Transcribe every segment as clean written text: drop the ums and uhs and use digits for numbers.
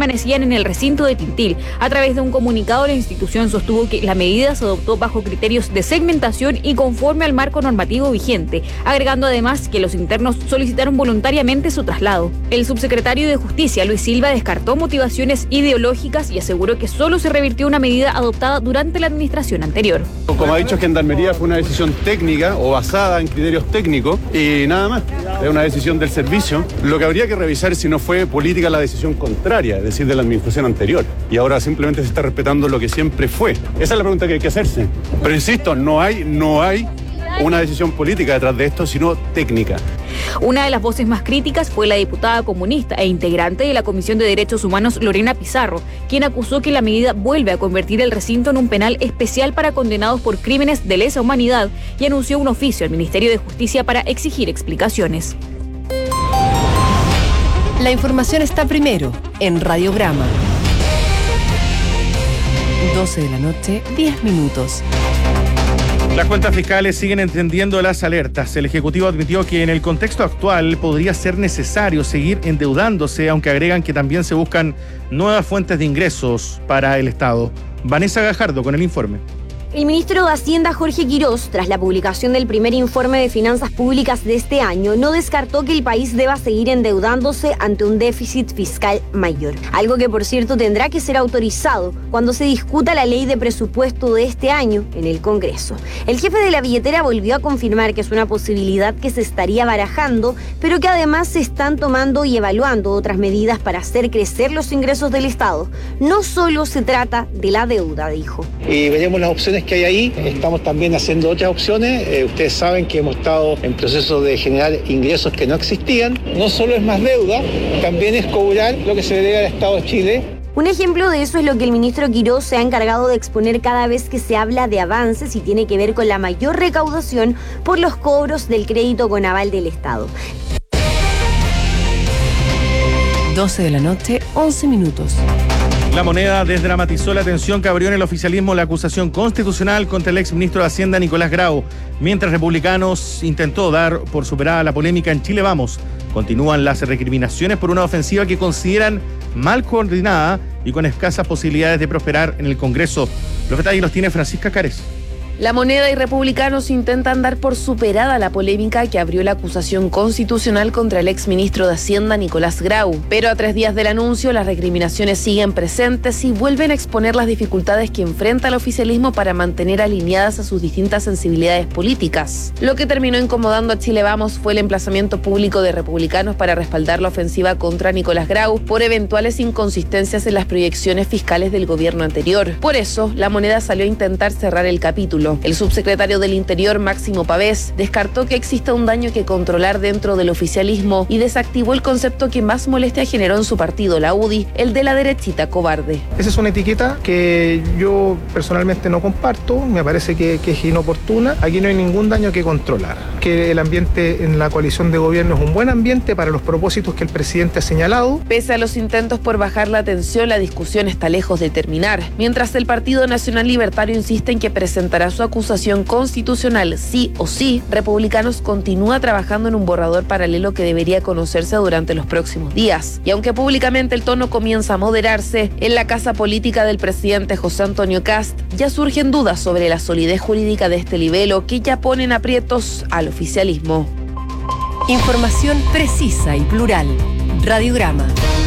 permanecían en el recinto de Tintil. A través de un comunicado, la institución sostuvo que la medida se adoptó bajo criterios de segmentación y conforme al marco normativo vigente, agregando además que los internos solicitaron voluntariamente su traslado. El subsecretario de Justicia, Luis Silva, descartó motivaciones ideológicas y aseguró que solo se revirtió una medida adoptada durante la administración anterior. Como ha dicho Gendarmería, fue una decisión técnica o basada en criterios técnicos y nada más. Es una decisión del servicio. Lo que habría que revisar es si no fue política la decisión contraria, es decir, de la administración anterior. Y ahora simplemente se está respetando lo que siempre fue. Esa es la pregunta que hay que hacerse. Pero insisto, no hay una decisión política detrás de esto, sino técnica. Una de las voces más críticas fue la diputada comunista e integrante de la Comisión de Derechos Humanos, Lorena Pizarro, quien acusó que la medida vuelve a convertir el recinto en un penal especial para condenados por crímenes de lesa humanidad y anunció un oficio al Ministerio de Justicia para exigir explicaciones. La información está primero en Radiograma. 12 de la noche, 10 minutos. Las cuentas fiscales siguen encendiendo las alertas. El Ejecutivo admitió que en el contexto actual podría ser necesario seguir endeudándose, aunque agregan que también se buscan nuevas fuentes de ingresos para el Estado. Vanessa Gajardo con el informe. El ministro de Hacienda, Jorge Quirós, tras la publicación del primer informe de finanzas públicas de este año, no descartó que el país deba seguir endeudándose ante un déficit fiscal mayor. Algo que, por cierto, tendrá que ser autorizado cuando se discuta la ley de presupuesto de este año en el Congreso. El jefe de la billetera volvió a confirmar que es una posibilidad que se estaría barajando, pero que además se están tomando y evaluando otras medidas para hacer crecer los ingresos del Estado. No solo se trata de la deuda, dijo. Y veremos las opciones que hay ahí. Estamos también haciendo otras opciones. Ustedes saben que hemos estado en proceso de generar ingresos que no existían. No solo es más deuda, también es cobrar lo que se le debe al Estado de Chile. Un ejemplo de eso es lo que el ministro Quirós se ha encargado de exponer cada vez que se habla de avances y tiene que ver con la mayor recaudación por los cobros del crédito con aval del Estado. 12 de la noche, 11 minutos. La Moneda desdramatizó la tensión que abrió en el oficialismo la acusación constitucional contra el exministro de Hacienda Nicolás Grau, mientras Republicanos intentó dar por superada la polémica en Chile Vamos. Continúan las recriminaciones por una ofensiva que consideran mal coordinada y con escasas posibilidades de prosperar en el Congreso. Los detalles los tiene Francisca Cárez. La Moneda y Republicanos intentan dar por superada la polémica que abrió la acusación constitucional contra el exministro de Hacienda Nicolás Grau. Pero a 3 días del anuncio, las recriminaciones siguen presentes y vuelven a exponer las dificultades que enfrenta el oficialismo para mantener alineadas a sus distintas sensibilidades políticas. Lo que terminó incomodando a Chile Vamos fue el emplazamiento público de Republicanos para respaldar la ofensiva contra Nicolás Grau por eventuales inconsistencias en las proyecciones fiscales del gobierno anterior. Por eso, la Moneda salió a intentar cerrar el capítulo. El subsecretario del Interior, Máximo Pavés, descartó que exista un daño que controlar dentro del oficialismo y desactivó el concepto que más molestia generó en su partido, la UDI, el de la derechita cobarde. Esa es una etiqueta que yo personalmente no comparto, me parece que es inoportuna. Aquí no hay ningún daño que controlar. Que el ambiente en la coalición de gobierno es un buen ambiente para los propósitos que el presidente ha señalado. Pese a los intentos por bajar la tensión, la discusión está lejos de terminar. Mientras el Partido Nacional Libertario insiste en que presentará su acusación constitucional sí o sí, Republicanos continúa trabajando en un borrador paralelo que debería conocerse durante los próximos días. Y aunque públicamente el tono comienza a moderarse, en la casa política del presidente José Antonio Kast ya surgen dudas sobre la solidez jurídica de este libelo que ya ponen aprietos al oficialismo. Información precisa y plural. Radiograma.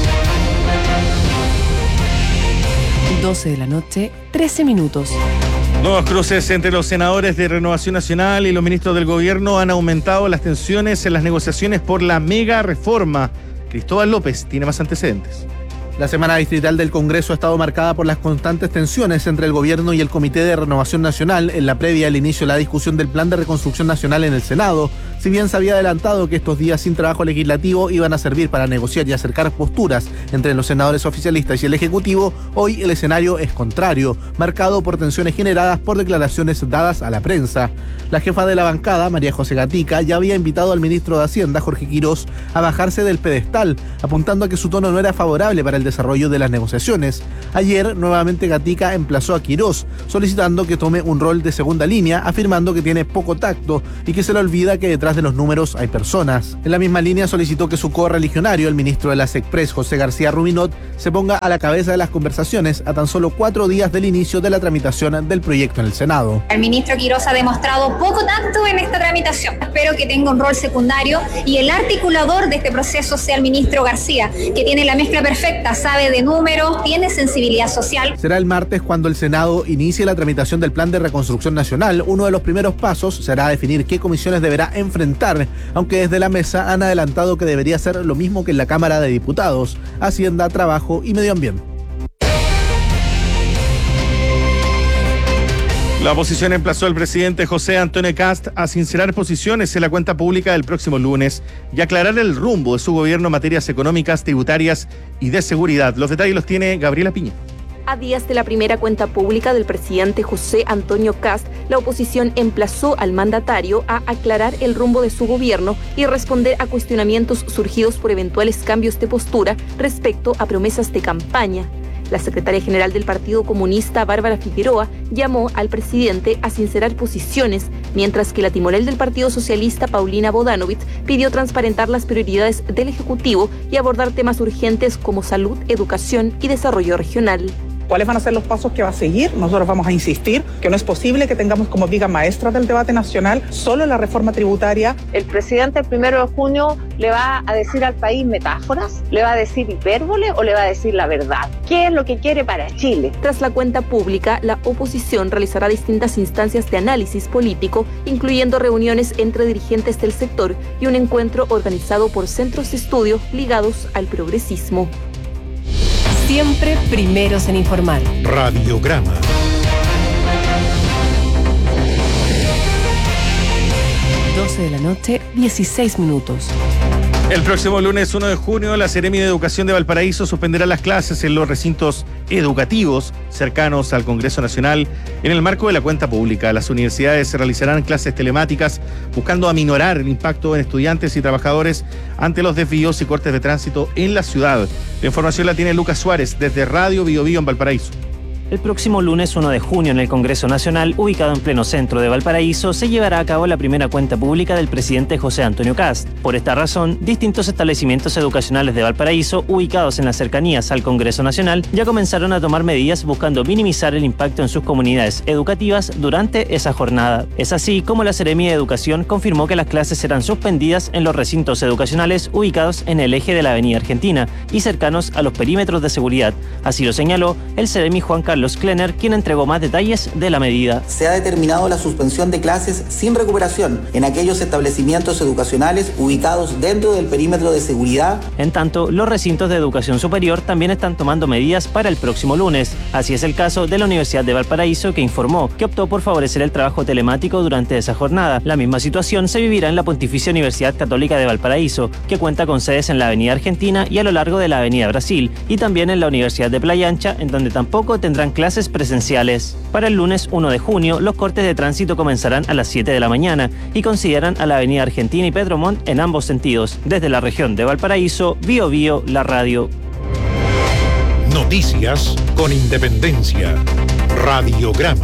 12 de la noche, 13 minutos. Nuevos cruces entre los senadores de Renovación Nacional y los ministros del gobierno han aumentado las tensiones en las negociaciones por la mega reforma. Cristóbal López tiene más antecedentes. La semana distrital del Congreso ha estado marcada por las constantes tensiones entre el gobierno y el Comité de Renovación Nacional en la previa al inicio de la discusión del Plan de Reconstrucción Nacional en el Senado. Si bien se había adelantado que estos días sin trabajo legislativo iban a servir para negociar y acercar posturas entre los senadores oficialistas y el Ejecutivo, hoy el escenario es contrario, marcado por tensiones generadas por declaraciones dadas a la prensa. La jefa de la bancada, María José Gatica, ya había invitado al ministro de Hacienda, Jorge Quirós, a bajarse del pedestal, apuntando a que su tono no era favorable para el desarrollo de las negociaciones. Ayer, nuevamente Gatica emplazó a Quirós, solicitando que tome un rol de segunda línea, afirmando que tiene poco tacto y que se le olvida que detrás detrás de los números hay personas. En la misma línea solicitó que su correligionario, el ministro de la SECPRES, José García Rubinot, se ponga a la cabeza de las conversaciones a tan solo 4 días del inicio de la tramitación del proyecto en el Senado. El ministro Quirós ha demostrado poco tacto en esta tramitación. Espero que tenga un rol secundario y el articulador de este proceso sea el ministro García, que tiene la mezcla perfecta, sabe de números, tiene sensibilidad social. Será el martes cuando el Senado inicie la tramitación del Plan de Reconstrucción Nacional. Uno de los primeros pasos será definir qué comisiones deberá enfrentar, aunque desde la mesa han adelantado que debería ser lo mismo que en la Cámara de Diputados: Hacienda, Trabajo y Medio Ambiente. La oposición emplazó al presidente José Antonio Kast a sincerar posiciones en la cuenta pública del próximo lunes y aclarar el rumbo de su gobierno en materias económicas, tributarias y de seguridad. Los detalles los tiene Gabriela Piña. A días de la primera cuenta pública del presidente José Antonio Kast, la oposición emplazó al mandatario a aclarar el rumbo de su gobierno y responder a cuestionamientos surgidos por eventuales cambios de postura respecto a promesas de campaña. La secretaria general del Partido Comunista, Bárbara Figueroa, llamó al presidente a sincerar posiciones, mientras que la timonel del Partido Socialista, Paulina Bodanovich, pidió transparentar las prioridades del Ejecutivo y abordar temas urgentes como salud, educación y desarrollo regional. ¿Cuáles van a ser los pasos que va a seguir? Nosotros vamos a insistir que no es posible que tengamos como viga maestra del debate nacional solo la reforma tributaria. El presidente el 1 de junio le va a decir al país metáforas, le va a decir hipérbole o le va a decir la verdad. ¿Qué es lo que quiere para Chile? Tras la cuenta pública, la oposición realizará distintas instancias de análisis político, incluyendo reuniones entre dirigentes del sector y un encuentro organizado por centros de estudio ligados al progresismo. Siempre primeros en informar. Radiograma. De la noche, 16 minutos. El próximo lunes 1 de junio, la Seremi de Educación de Valparaíso suspenderá las clases en los recintos educativos cercanos al Congreso Nacional en el marco de la cuenta pública. Las universidades realizarán clases telemáticas buscando aminorar el impacto en estudiantes y trabajadores ante los desvíos y cortes de tránsito en la ciudad. La información la tiene Lucas Suárez desde Radio Bio Bio en Valparaíso. El próximo lunes 1 de junio en el Congreso Nacional, ubicado en pleno centro de Valparaíso, se llevará a cabo la primera cuenta pública del presidente José Antonio Kast. Por esta razón, distintos establecimientos educacionales de Valparaíso, ubicados en las cercanías al Congreso Nacional, ya comenzaron a tomar medidas buscando minimizar el impacto en sus comunidades educativas durante esa jornada. Es así como la Seremi de Educación confirmó que las clases serán suspendidas en los recintos educacionales ubicados en el eje de la Avenida Argentina y cercanos a los perímetros de seguridad. Así lo señaló el Seremi Juan Carlos Klenner, quien entregó más detalles de la medida. Se ha determinado la suspensión de clases sin recuperación en aquellos establecimientos educacionales ubicados dentro del perímetro de seguridad. En tanto, los recintos de educación superior también están tomando medidas para el próximo lunes. Así es el caso de la Universidad de Valparaíso, que informó que optó por favorecer el trabajo telemático durante esa jornada. La misma situación se vivirá en la Pontificia Universidad Católica de Valparaíso, que cuenta con sedes en la Avenida Argentina y a lo largo de la Avenida Brasil, y también en la Universidad de Playa Ancha, en donde tampoco tendrán clases presenciales. Para el lunes 1 de junio, los cortes de tránsito comenzarán a las 7 de la mañana y consideran a la Avenida Argentina y Pedro Montt en ambos sentidos. Desde la región de Valparaíso, Bio Bio, la radio. Noticias con independencia. Radiograma.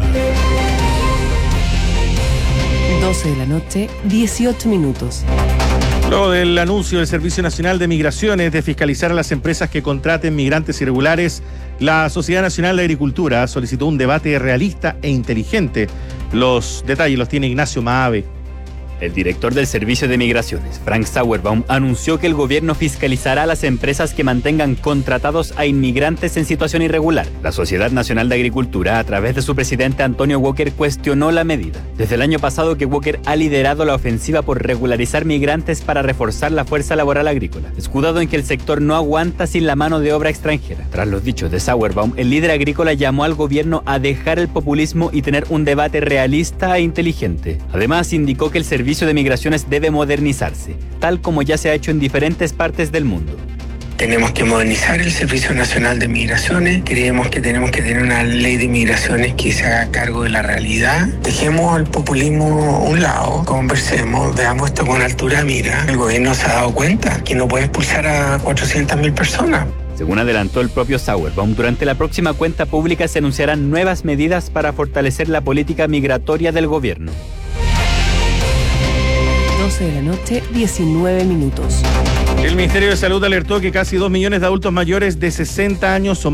12 de la noche, 18 minutos. Luego del anuncio del Servicio Nacional de Migraciones de fiscalizar a las empresas que contraten migrantes irregulares, la Sociedad Nacional de Agricultura solicitó un debate realista e inteligente. Los detalles los tiene Ignacio Maave. El director del Servicio de Migraciones, Frank Sauerbaum, anunció que el gobierno fiscalizará a las empresas que mantengan contratados a inmigrantes en situación irregular. La Sociedad Nacional de Agricultura, a través de su presidente Antonio Walker, cuestionó la medida. Desde el año pasado que Walker ha liderado la ofensiva por regularizar migrantes para reforzar la fuerza laboral agrícola, escudado en que el sector no aguanta sin la mano de obra extranjera. Tras los dichos de Sauerbaum, el líder agrícola llamó al gobierno a dejar el populismo y tener un debate realista e inteligente. Además, indicó que el Servicio de Migraciones debe modernizarse, tal como ya se ha hecho en diferentes partes del mundo. Tenemos que modernizar el Servicio Nacional de Migraciones. Creemos que tenemos que tener una ley de migraciones que se haga cargo de la realidad. Dejemos el populismo a un lado, conversemos, veamos esto con altura de mira. El gobierno se ha dado cuenta que no puede expulsar a 400.000 personas. Según adelantó el propio Sauerbaum, durante la próxima cuenta pública se anunciarán nuevas medidas para fortalecer la política migratoria del gobierno. 12 de la noche, 19 minutos. El Ministerio de Salud alertó que casi 2 millones de adultos mayores de 60 años o